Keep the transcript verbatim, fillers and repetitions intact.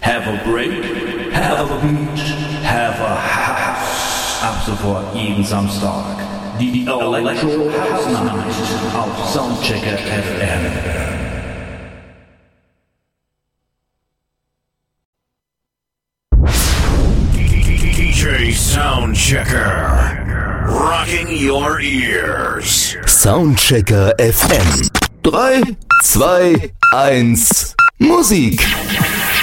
have a break, have a beach, have a house. Ab sofort jeden Samstag. Die Electro House Night auf Soundchecker F M. D J Soundchecker, rocking your ears. Soundchecker F M. drei, zwei, eins, Musik.